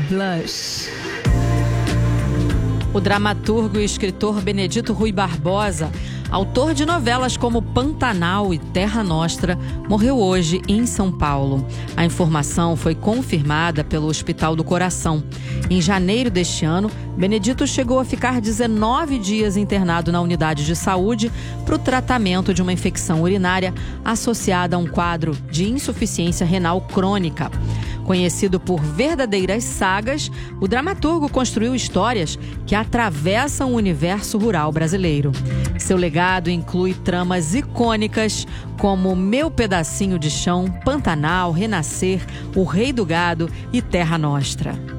Blush. O dramaturgo e escritor Benedito Rui Barbosa, autor de novelas como Pantanal e Terra Nostra, morreu hoje em São Paulo. A informação foi confirmada pelo Hospital do Coração. Em janeiro deste ano, Benedito chegou a ficar 19 dias internado na unidade de saúde para o tratamento de uma infecção urinária associada a um quadro de insuficiência renal crônica. Conhecido por verdadeiras sagas, o dramaturgo construiu histórias que atravessam o universo rural brasileiro. Seu legado inclui tramas icônicas como Meu Pedacinho de Chão, Pantanal, Renascer, O Rei do Gado e Terra Nostra.